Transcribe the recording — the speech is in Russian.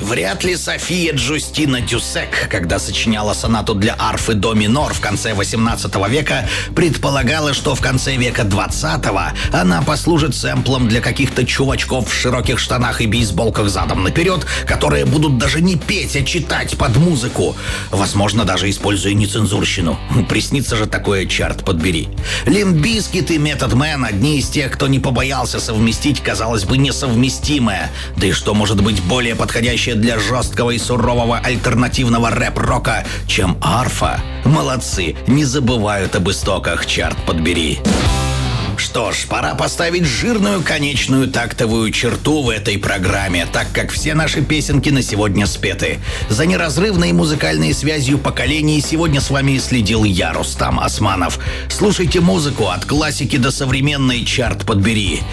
Вряд ли София Джустина Дюсек, когда сочиняла сонату для арфы до минор в конце 18 века, предполагала, что в конце века 20-го она послужит сэмплом для каких-то чувачков в широких штанах и бейсболках задом наперед, которые будут даже не петь, а читать под музыку. Возможно, даже используя нецензурщину. Приснится же такое, черт подбери. Лимп Бизкит и Метод Мэн — одни из тех, кто не побоялся совместить, казалось бы, несовместимое. Да и что может быть более подходящее для жесткого и сурового альтернативного рэп-рока, чем арфа? Молодцы, не забывают об истоках, черт подбери. Что ж, пора поставить жирную конечную тактовую черту в этой программе, так как все наши песенки на сегодня спеты. За неразрывной музыкальной связью поколений сегодня с вами следил я, Рустам Османов. Слушайте музыку от классики до современной, черт подбери.